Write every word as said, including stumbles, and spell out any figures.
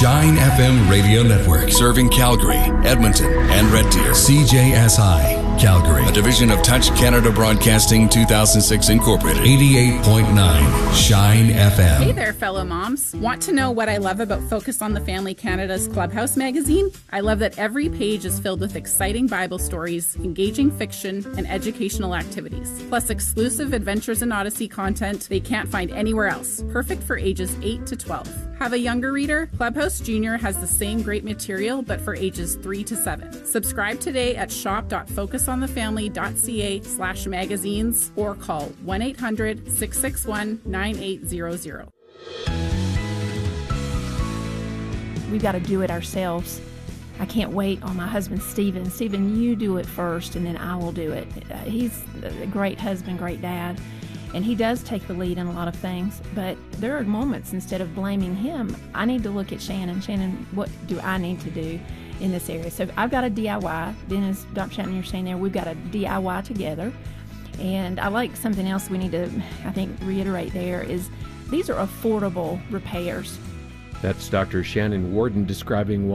Shine F M Radio Network, serving Calgary, Edmonton, and Red Deer. C J S I, Calgary, a division of Touch Canada Broadcasting two thousand six Incorporated. eighty-eight point nine Shine F M. Hey there, fellow moms. Want to know what I love about Focus on the Family Canada's Clubhouse magazine? I love that every page is filled with exciting Bible stories, engaging fiction, and educational activities, plus exclusive Adventures in Odyssey content they can't find anywhere else. Perfect for ages eight to twelve. Have a younger reader? Clubhouse Junior has the same great material, but for ages three to seven. Subscribe today at shop dot focus on the family dot c a slash magazines or call one eight hundred, six six one, nine eight zero zero. We've got to do it ourselves. I can't wait on my husband, Stephen. Stephen, you do it first, and then I will do it. Uh, he's a great husband, great dad, and he does take the lead in a lot of things, but there are moments, instead of blaming him, I need to look at Shannon. Shannon, what do I need to do in this area? So I've got a D I Y. Then, as Doctor Shannon, you're saying there, we've got a D I Y together. And I like something else we need to, I think, reiterate there is these are affordable repairs. That's Doctor Shannon Warden describing